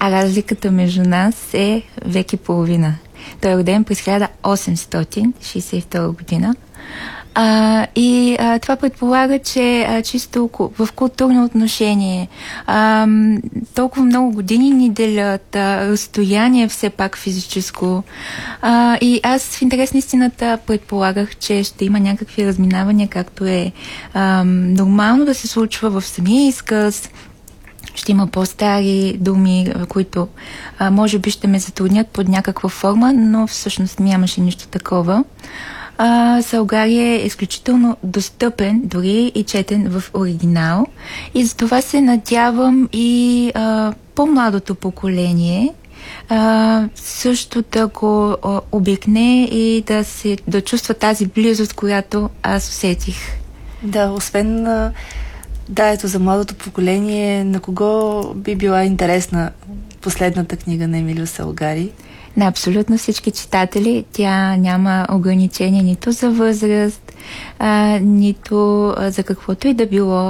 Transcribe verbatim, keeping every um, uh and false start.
а разликата между нас е век и половина. Той е роден през хиляда осемстотин шейсет и втора година. А, и а, това предполага, че а, чисто в културно отношение а, толкова много години ни делят, а, разстояние все пак физическо. А, и аз в интерес на истината предполагах, че ще има някакви разминавания, както е а, нормално да се случва в самия изказ. Ще има по-стари думи, които а, може би ще ме затруднят под някаква форма, но всъщност нямаше нищо такова. Uh, Салгари е изключително достъпен, дори и четен в оригинал. И за това се надявам и uh, по-младото поколение uh, също да го uh, обикне и да, се, да чувства тази близост, която аз усетих. Да, освен да, ето за младото поколение, на кого би била интересна последната книга на Емилио Салгари? На абсолютно всички читатели. Тя няма ограничение нито за възраст, а, нито а, за каквото и да било.